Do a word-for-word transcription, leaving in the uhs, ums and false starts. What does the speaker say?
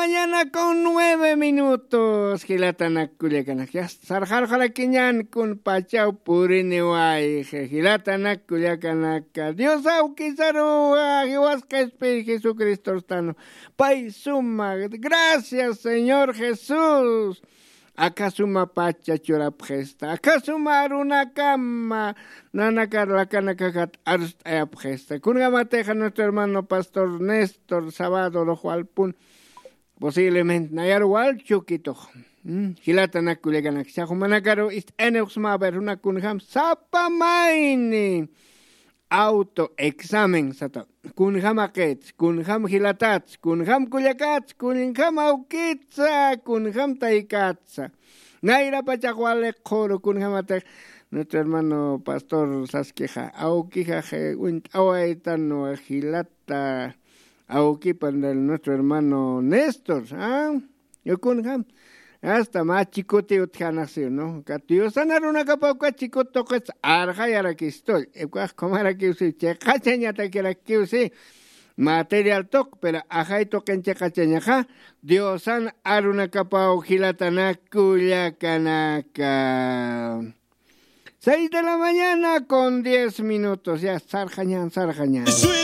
mañana con nueve minutos. Gilatanak Culiacanak. Ya sarjar jalaquiñan con pachau puriniwai. Gilatanak Culiacanak. Dios auquizaru. Ajihuasca Espíritu Jesucristo estano. Pai suma. Gracias, Señor Jesús. Acá suma pacha churapgesta. Acá suma aruna cama. Nanakar la canakakat arst apgesta. Kungamateja nuestro hermano pastor Néstor Sabado Lojualpun. Posiblemente nayar wal chukito. Hilata nakuleganak. Sajumanakaro ist eneuxma beruna kunham sapamaini. Auto examen sato. Kunham akets, kunham hilatats, kunham kuliakats, kunham aukitsa, kunham taikatsa. Naira pachahuale koro kunham atek. Nuestro hermano pastor Sasqueja, aukija je un awaitano hilata. Auquipan del nuestro hermano Néstor, ¿ah? Yo kunham. Hasta más chicote utjanacio, ¿no? Catio sanar una capa que chicoto que arja y ara que estoy. Ecuas como ara que usé, checacheñata que era que usé. Material toc, pero ajá y toquen checacheñaja. Dios san aruna capa ojilatana culiacanaka. Seis de la mañana con diez minutos. Ya, sarjañan, sarjañan.